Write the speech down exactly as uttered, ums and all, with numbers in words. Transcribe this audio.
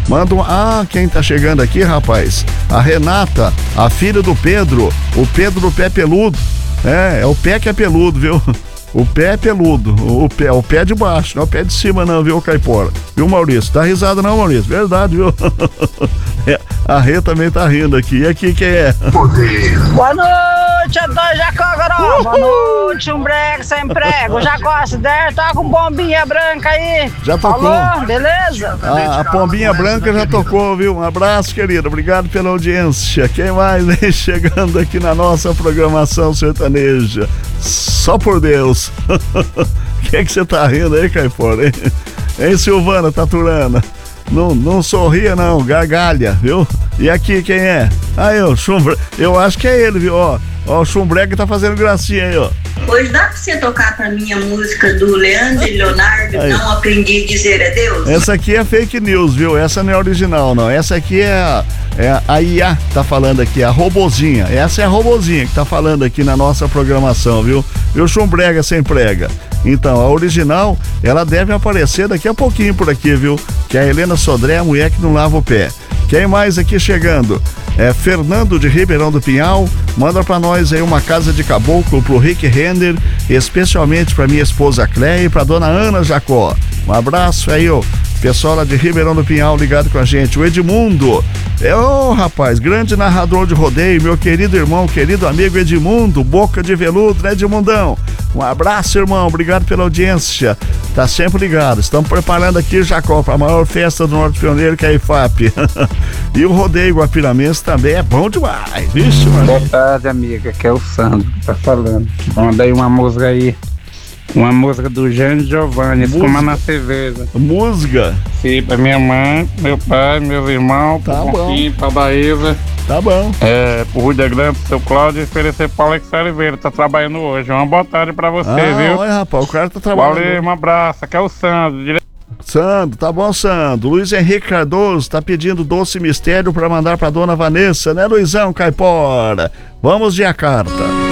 Manda um... Ah, quem tá chegando aqui, rapaz? A Renata, a filha do Pedro. O Pedro do pé peludo. É, é o pé que é peludo, viu? O pé é peludo, o pé, o pé de baixo, não é o pé de cima não, viu, Caipora? Viu, Maurício? Tá risada não, Maurício? Verdade, viu? É, a Rê também tá rindo aqui. E aqui quem é? Boa noite, Antônio Jacó Goró. Boa noite, um brego sem prego. Jacó, se der, toca um bombinha branca aí. Já tocou. Falou, beleza? A, a pombinha branca já tocou, viu? Um abraço, querido. Obrigado pela audiência. Quem mais vem chegando aqui na nossa programação sertaneja? Só por Deus. O que é que você tá rindo aí, Caipora, hein? Hein, Silvana Taturana? Não, não sorria não, gargalha, viu? E aqui quem é? Aí, ó, Chumbre... eu acho que é ele, viu? Ó, ó, o Chumbrega tá fazendo gracinha aí, ó. Hoje dá pra você tocar pra mim a música do Leandro e Leonardo, aí. Não aprendi a dizer adeus? Essa aqui é fake news, viu? Essa não é original, não. Essa aqui é a, é a I A que tá falando aqui, a robozinha. Essa é a robozinha que tá falando aqui na nossa programação, viu? E o Chumbrega sem prega. Então, a original, ela deve aparecer daqui a pouquinho por aqui, viu? Que a Helena Sodré é a mulher que não lava o pé. Quem mais aqui chegando? É Fernando de Ribeirão do Pinhal. Manda pra nós aí uma casa de caboclo pro Rick Render, especialmente pra minha esposa Cléia e pra dona Ana Jacó. Um abraço aí, ó. Pessoal lá de Ribeirão do Pinhal ligado com a gente. O Edmundo. É, ô, rapaz, grande narrador de rodeio, meu querido irmão, querido amigo Edmundo, boca de veludo, né, Edmundão? Um abraço, irmão, obrigado pela audiência. Tá sempre ligado. Estamos preparando aqui, Jacó, para a maior festa do Norte Pioneiro, que é a I F A P. E o rodeio guapiramense também é bom demais. Vixe, mano. Boa tarde, amiga, que é o Sandro que tá falando. Manda aí uma música aí. Uma música do Jânio Giovanni, Espuma na Cerveja. Música? Sim, pra minha mãe, meu pai, meus irmãos, tá pro bom. Bonfim, pra Daísa. Tá bom. É, pro Rui de Grande, pro seu Cláudio e oferecer pro Alex Oliveira, tá trabalhando hoje. Uma boa tarde pra você, ah, viu? Olha, rapaz, o cara tá trabalhando. Valeu, um abraço, aqui é o Sandro. Dire... Sandro, tá bom, Sandro. Luiz Henrique Cardoso tá pedindo doce mistério pra mandar pra dona Vanessa, né, Luizão Caipora? Vamos de a carta.